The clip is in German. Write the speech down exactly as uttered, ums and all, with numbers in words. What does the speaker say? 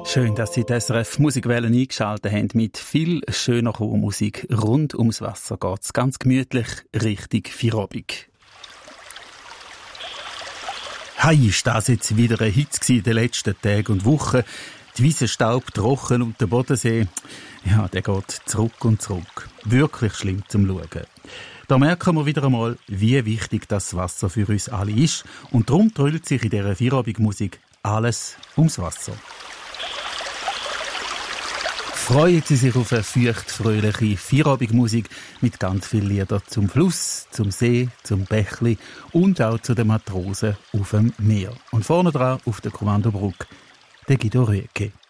Schön, dass Sie die S R F Musikwelle eingeschaltet haben. Mit viel schöner Chormusik rund ums Wasser geht's ganz gemütlich Richtung Feierabend. Hei, ist das jetzt wieder ein Hit in den letzten Tagen und Wochen. Die Wiese staubt trocken und der Bodensee, ja, der geht zurück und zurück. Wirklich schlimm zum Schauen. Da merken wir wieder einmal, wie wichtig das Wasser für uns alle ist. Und darum drüllt sich in dieser Feierabendmusik alles ums Wasser. Freuen Sie sich auf eine feucht-fröhliche Feierabendmusik mit ganz vielen Liedern zum Fluss, zum See, zum Bächli und auch zu den Matrosen auf dem Meer. Und vorne dran auf der Kommandobrücke der Guido Rüegge.